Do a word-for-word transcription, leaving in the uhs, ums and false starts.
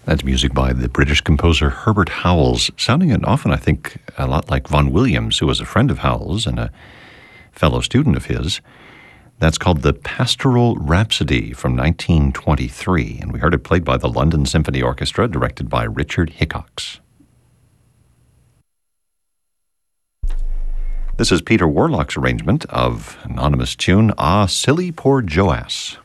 That's music by the British composer Herbert Howells, sounding and often, I think, a lot like Vaughan Williams, who was a friend of Howells and a fellow student of his. That's called the Pastoral Rhapsody from nineteen twenty-three, and we heard it played by the London Symphony Orchestra, directed by Richard Hickox. This is Peter Warlock's arrangement of anonymous tune, Ah, Silly Poor Joas.